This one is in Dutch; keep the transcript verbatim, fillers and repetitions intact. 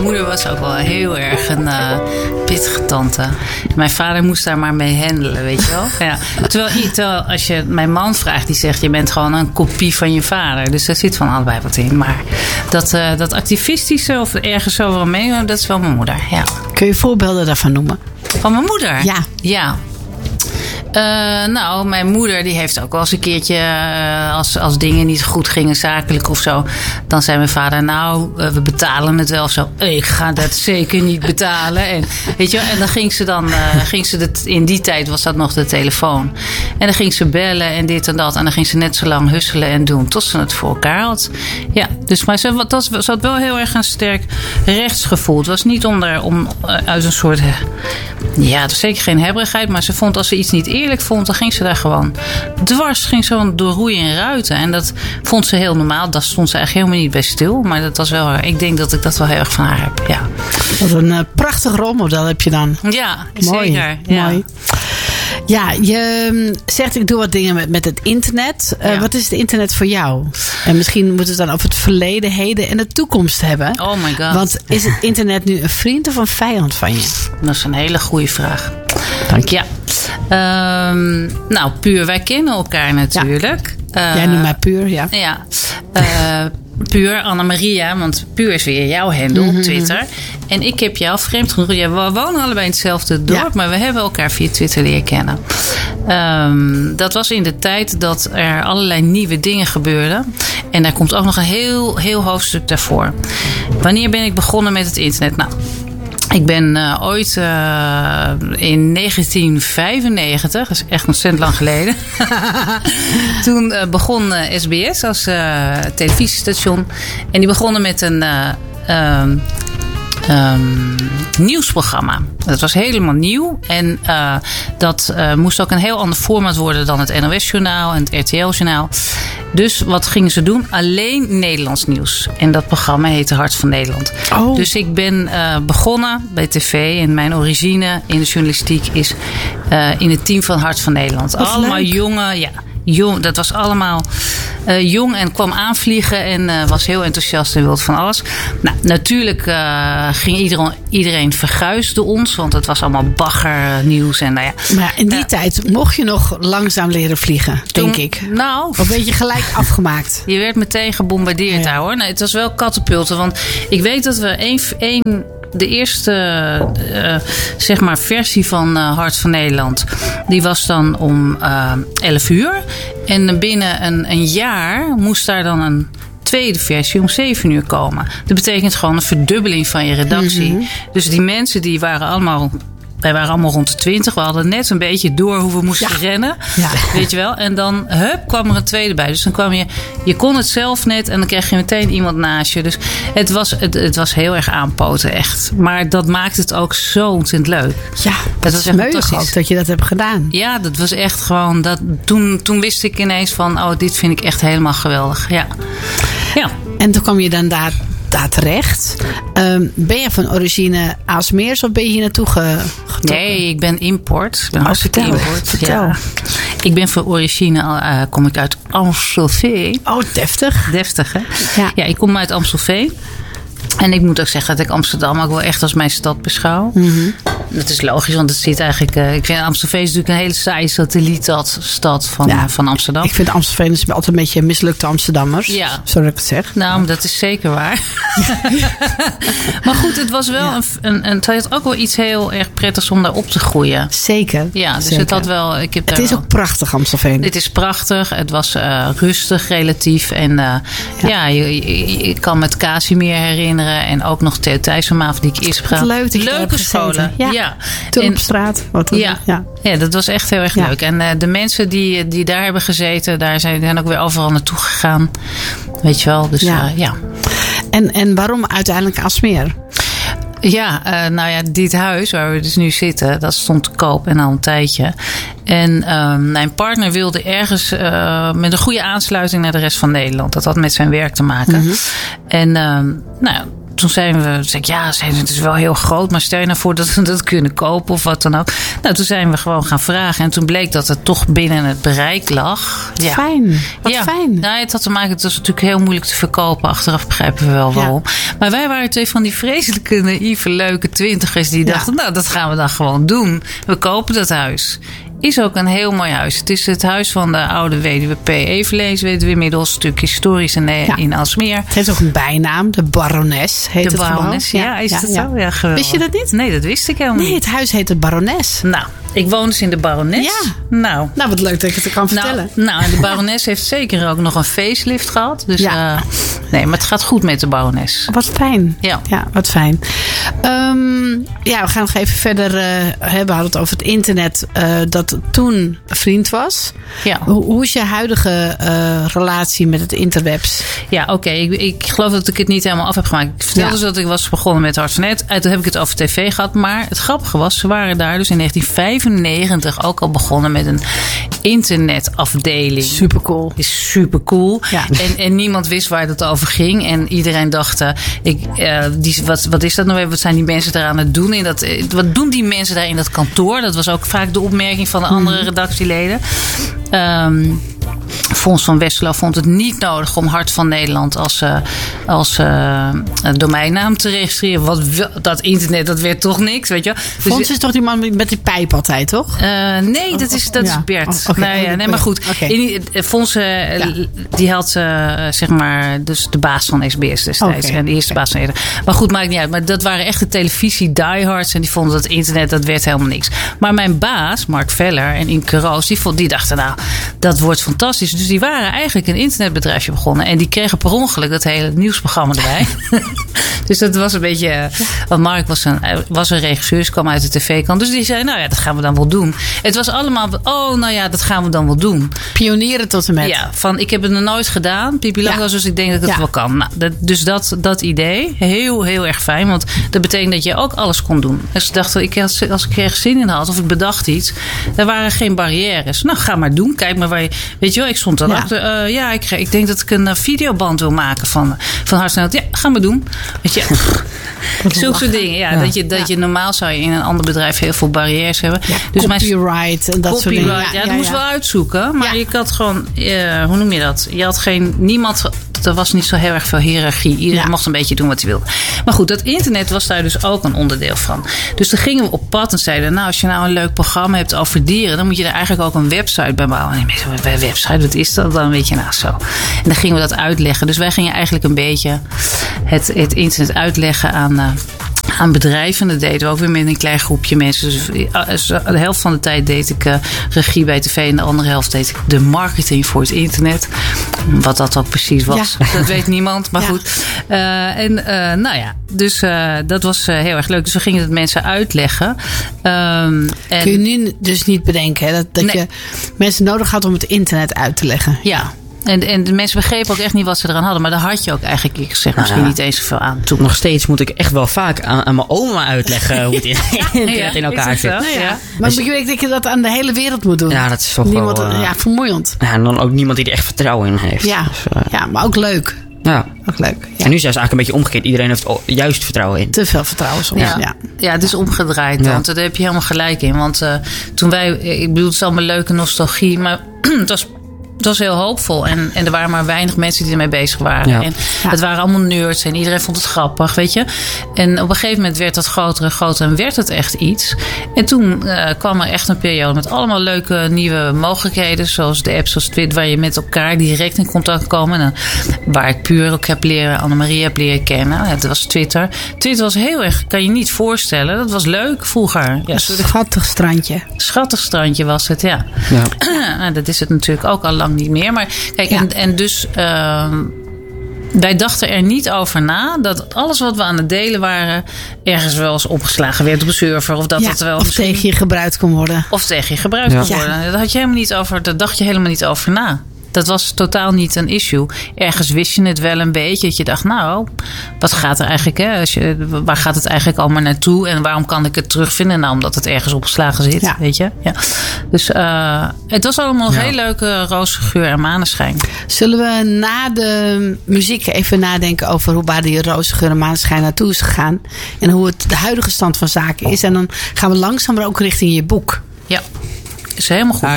moeder was ook wel heel erg een uh, pittige tante. Mijn vader moest daar maar mee handelen, weet je wel. Ja. Terwijl, terwijl als je mijn man vraagt, die zegt... je bent gewoon een kopie van je vader. Dus daar zit van allebei wat in. Maar dat, uh, dat activistische of ergens over mee, dat is wel mijn moeder, ja. Kun je voorbeelden daarvan noemen? Van mijn moeder? Ja. Ja. Uh, nou, mijn moeder die heeft ook wel eens een keertje... Uh, als, als dingen niet goed gingen, zakelijk of zo... dan zei mijn vader, nou, uh, we betalen het wel of zo. Ik ga dat zeker niet betalen. En, weet je, en dan ging ze dan... Uh, ging ze de, in die tijd was dat nog de telefoon. En dan ging ze bellen en dit en dat. En dan ging ze net zo lang husselen en doen... tot ze het voor elkaar had. Ja, dus maar ze, dat, ze had wel heel erg een sterk rechtsgevoel. Het was niet onder, om, uh, uit een soort... Uh, ja, het was zeker geen hebberigheid... maar ze vond als ze iets niet eerlijk vond... dan ging ze daar gewoon dwars, ging ze gewoon door roeien en ruiten. En dat vond ze heel normaal. Daar stond ze eigenlijk helemaal niet bij stil. Maar dat was wel, ik denk dat ik dat wel heel erg van haar heb, ja. Wat een uh, prachtig rolmodel heb je dan. Ja, mooi, zeker. Ja. Mooi. Ja, je zegt ik doe wat dingen met, met het internet. Uh, ja. Wat is het internet voor jou? En misschien moeten we het dan over het verleden, heden en de toekomst hebben. Oh my god. Want is het internet nu een vriend of een vijand van je? Dat is een hele goede vraag. Dank je. Ja. Um, nou, Puur, wij kennen elkaar natuurlijk. Ja. Uh, Jij noemt mij Puur, ja. Ja. Uh, Puur, Anna-Maria, want Puur is weer jouw handle op mm-hmm. Twitter. En ik heb jou vreemd genoeg. Ja, we wonen allebei in hetzelfde dorp, ja. maar we hebben elkaar via Twitter leren kennen. Um, dat was in de tijd dat er allerlei nieuwe dingen gebeurden. En daar komt ook nog een heel, heel hoofdstuk daarvoor. Wanneer ben ik begonnen met het internet? Nou, ik ben uh, ooit uh, in negentien vijfennegentig, dat is echt ontzettend lang geleden. Toen uh, begon uh, S B S als uh, televisiestation. En die begonnen met een uh, um, um, nieuwsprogramma. Dat was helemaal nieuw. En uh, dat uh, moest ook een heel ander format worden dan het N O S-journaal en het R T L-journaal. Dus wat gingen ze doen? Alleen Nederlands nieuws. En dat programma heette Hart van Nederland. Oh. Dus ik ben uh, begonnen bij tv. En mijn origine in de journalistiek is uh, in het team van Hart van Nederland. Wat allemaal leuk. jonge, ja, jong. Dat was allemaal uh, jong en kwam aanvliegen. En uh, was heel enthousiast en wilde van alles. Nou, natuurlijk uh, ging iedereen, iedereen verguisde ons. Want het was allemaal baggernieuws. En, nou ja. Maar in die uh, tijd mocht je nog langzaam leren vliegen, denk toen, ik. Nou, of een beetje gelijk afgemaakt. Je werd meteen gebombardeerd, ja. hoor. Nee, het was wel katapulten. Want ik weet dat we één... één de eerste uh, zeg maar versie van uh, Hart van Nederland... die was dan om uh, elf uur. En binnen een, een jaar moest daar dan een tweede versie om zeven uur komen. Dat betekent gewoon een verdubbeling van je redactie. Mm-hmm. Dus die mensen die waren allemaal... Wij waren allemaal rond de twintig. We hadden net een beetje door hoe we moesten ja. rennen. Ja. Weet je wel. En dan hup, kwam er een tweede bij. Dus dan kwam je... Je kon het zelf net. En dan kreeg je meteen iemand naast je. Dus het was, het, het was heel erg aanpoten, echt. Maar dat maakt het ook zo ontzettend leuk. Ja, dat was echt fantastisch ook dat je dat hebt gedaan. Ja, dat was echt gewoon... Dat, toen, toen wist ik ineens van... Oh, dit vind ik echt helemaal geweldig. Ja. Ja. En toen kwam je dan daar... daar terecht. Um, ben je van origine Aalsmeers of ben je hier naartoe getrokken? Nee, ik ben import. Ik ben oh, hartstikke vertel, import. Vertel. Ja. Ik ben van origine, uh, kom ik uit Amstelveen. Oh, deftig. Deftig, hè? Ja, ja ik kom uit Amstelveen. En ik moet ook zeggen dat ik Amsterdam ook wel echt als mijn stad beschouw. Mm-hmm. Dat is logisch, want het zit eigenlijk... Uh, ik vind Amstelveen is natuurlijk een hele saaie satellietstad van, ja, van Amsterdam. Ik vind Amstelveen is altijd een beetje mislukte Amsterdammers. Ja. Zodat ik het zeg. Nou, ja. Dat is zeker waar. Maar goed, het was wel ja. een, een, een... Het had ook wel iets heel erg prettigs om daar op te groeien. Zeker. Ja, dus zeker. het had wel... Ik heb het daar is wel, ook prachtig, Amstelveen. Het is prachtig. Het was uh, rustig relatief. En uh, ja, ja je, je, je kan met Casimir herinneren. En ook nog Theo Thijsselmaaf, die ik eerst heb gehad. Leuk, leuke scholen. Ja. ja. Toen op straat. Wat ja. Ja. ja, dat was echt heel erg ja. leuk. En uh, de mensen die, die daar hebben gezeten, daar zijn, zijn ook weer overal naartoe gegaan. Weet je wel. Dus ja. Uh, ja. En, en waarom uiteindelijk Aalsmeer? Ja, uh, nou ja, dit huis waar we dus nu zitten, dat stond te koop en al een tijdje. En uh, mijn partner wilde ergens uh, met een goede aansluiting naar de rest van Nederland. Dat had met zijn werk te maken. Mm-hmm. En uh, nou ja, toen zijn we, zei ik, ja, het is wel heel groot, maar stel je nou voor dat we dat kunnen kopen of wat dan ook. Nou, toen zijn we gewoon gaan vragen en toen bleek dat het toch binnen het bereik lag. Ja. Fijn, wat ja. fijn. Nou, het had te maken, het was natuurlijk heel moeilijk te verkopen. Achteraf begrijpen we wel waarom. Ja. Maar wij waren twee van die vreselijke, naïeve, leuke twintigers die dachten, ja. nou, dat gaan we dan gewoon doen. We kopen dat huis. Is ook een heel mooi huis. Het is het huis van de oude weduwe P. Evenlees, weten we inmiddels, een stuk historisch in, ja. in Aalsmeer. Het heeft ook een bijnaam, de barones heet de het barones, ja, ja, is ja, het ja. zo? Ja, geweldig. Wist je dat niet? Nee, dat wist ik helemaal niet. Nee, het huis heet de barones. Nou, ik woon dus in de barones. Ja. Nou, nou wat leuk dat ik het kan vertellen. Nou, nou, en de barones heeft zeker ook nog een facelift gehad. Dus ja. uh, nee, maar het gaat goed met de barones. Wat fijn. Ja, ja wat fijn. Um, ja, we gaan nog even verder uh, hebben. We hadden het over het internet uh, dat toen vriend was. Ja. Hoe, hoe is je huidige uh, relatie met het interwebs? Ja, oké. Okay. Ik, ik geloof dat ik het niet helemaal af heb gemaakt. Ik vertelde ja. dus dat ik was begonnen met Hart van Net. Toen heb ik het over tv gehad. Maar het grappige was, ze waren daar dus in negentien vijfennegentig ook al begonnen met een internetafdeling. Supercool. Is supercool. Ja. En, en niemand wist waar het over ging. En iedereen dacht, uh, ik, uh, die, wat, wat is dat nou? Wat zijn die mensen daar aan het doen? In dat, wat doen die mensen daar in dat kantoor? Dat was ook vaak de opmerking van de andere hmm. redactieleden. Um, Fons van Westerlo vond het niet nodig om Hart van Nederland als, uh, als uh, domeinnaam te registreren. Wat, dat internet, dat werd toch niks, weet je. Dus Fons is toch die man met die pijp altijd, toch? Uh, nee, dat is, dat ja. is Bert. Oh, okay. nee, ja, nee, maar goed. Okay. In, Fons, uh, ja. die had uh, zeg maar dus de baas van S B S destijds. Okay. En de eerste ja. baas van eerder. Maar goed, maakt niet uit. Maar dat waren echt de televisie diehards. En die vonden dat internet, dat werd helemaal niks. Maar mijn baas, Mark Veller en Imke Roos, die, vond, die dachten nou, dat wordt fantastisch. Dus die waren eigenlijk een internetbedrijfje begonnen. En die kregen per ongeluk dat hele nieuwsprogramma erbij. Dus dat was een beetje... Ja. Want Mark was een, was een regisseur, dus kwam uit de tv-kant. Dus die zei, nou ja, dat gaan we dan wel doen. Het was allemaal, oh, nou ja, dat gaan we dan wel doen. Pionieren tot en met. Ja, van ik heb het nog nooit gedaan. Pipi Langkous, ja. dus ik denk dat ik het ja. wel kan. Nou, dat, dus dat, dat idee, heel, heel erg fijn. Want dat betekent dat je ook alles kon doen. Dus ik dacht, ik, als, als ik ergens zin in had of ik bedacht iets, er waren geen barrières. Nou, ga maar doen. Kijk maar waar je... Weet je wel, ik stond dan ja. achter. Uh, ja, ik, ik denk dat ik een uh, videoband wil maken van, van Hart van Nederland. Ja, ga maar doen. Weet je, zulke soort dingen. Ja, ja. Dat, je, dat ja. je normaal zou je in een ander bedrijf heel veel barrières hebben. Ja, dus copyright en dat copyright, soort dingen. Ja, ja, ja, dat ja, moest ja. wel uitzoeken. Maar ja. je had gewoon, uh, hoe noem je dat? Je had geen, niemand, er was niet zo heel erg veel hiërarchie. Iedereen ja. mocht een beetje doen wat hij wilde. Maar goed, dat internet was daar dus ook een onderdeel van. Dus dan gingen we op pad en zeiden, nou, als je nou een leuk programma hebt over dieren, dan moet je er eigenlijk ook een website bij bouwen. En mensen, bij website, wat is dat dan? Weet je, nou zo. En dan gingen we dat uitleggen. Dus wij gingen eigenlijk een beetje het, het internet uitleggen aan, uh, aan bedrijven. Dat deden we ook weer met een klein groepje mensen. Dus de helft van de tijd deed ik uh, regie bij tv en de andere helft deed ik de marketing voor het internet. Wat dat ook precies was, ja. dat weet niemand. Maar ja. goed. Uh, en uh, nou ja, dus uh, dat was uh, heel erg leuk. Dus we gingen het mensen uitleggen. Um, en kun je nu dus niet bedenken hè, dat, dat nee. je mensen nodig had om het internet uit te leggen? Ja. En, en de mensen begrepen ook echt niet wat ze eraan hadden. Maar daar had je ook eigenlijk, ik zeg misschien nou ja. niet eens zoveel aan toe. Nog steeds moet ik echt wel vaak aan, aan mijn oma uitleggen hoe het internet ja, in elkaar zit. Ja. Ja. Maar dus, ik denk dat je dat aan de hele wereld moet doen. Ja, dat is toch niemand, wel... Uh, ja, vermoeiend. Ja, en dan ook niemand die er echt vertrouwen in heeft. Ja, dus, uh, ja maar ook leuk. Ja. Ook leuk. Ja. En nu is het eigenlijk een beetje omgekeerd. Iedereen heeft juist vertrouwen in. Te veel vertrouwen soms. Ja, ja. ja het is omgedraaid. Ja. Want daar heb je helemaal gelijk in. Want uh, toen wij, ik bedoel, het is allemaal leuke nostalgie. Maar het was... Het was heel hoopvol. En, en er waren maar weinig mensen die ermee bezig waren. Ja. En ja. het waren allemaal nerds. En iedereen vond het grappig, weet je. En op een gegeven moment werd dat groter en groter. En werd het echt iets. En toen uh, kwam er echt een periode met allemaal leuke nieuwe mogelijkheden. Zoals de apps zoals Twitter. Waar je met elkaar direct in contact kwam. En dan, waar ik puur ook heb leren. Annemarie heb leren kennen. Dat was Twitter. Twitter was heel erg, kan je niet voorstellen. Dat was leuk vroeger. Ja, een schattig strandje. Schattig strandje was het, ja. ja. Dat is het natuurlijk ook al lang niet meer. Maar kijk, ja. en, en dus uh, wij dachten er niet over na dat alles wat we aan het delen waren ergens wel eens opgeslagen werd op een server. Of dat ja, het wel of misschien, tegen je gebruikt kon worden. Of tegen je gebruikt ja. kon worden. Daar had je helemaal niet over, daar dacht je helemaal niet over na. Dat was totaal niet een issue. Ergens wist je het wel een beetje. Dat je dacht, nou, wat gaat er eigenlijk, hè? Als je, waar gaat het eigenlijk allemaal naartoe? En waarom kan ik het terugvinden? Nou, omdat het ergens opgeslagen zit, ja. weet je. Ja. Dus uh, het was allemaal ja. heel leuke roze geur en maneschijn. Zullen we na de muziek even nadenken over hoe waar die roze geur en maneschijn naartoe is gegaan? En hoe het de huidige stand van zaken is. En dan gaan we langzaam ook richting je boek. Ja, is helemaal goed.